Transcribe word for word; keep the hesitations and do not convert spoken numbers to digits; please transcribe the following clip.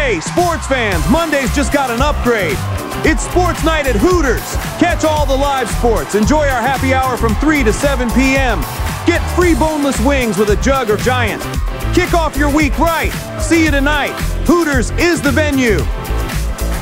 Hey, sports fans, Monday's just got an upgrade. It's Sports Night at Hooters. Catch all the live sports. Enjoy our happy hour from three to seven p.m. Get free boneless wings with a jug or giant. Kick off your week right. See you tonight. Hooters is the venue.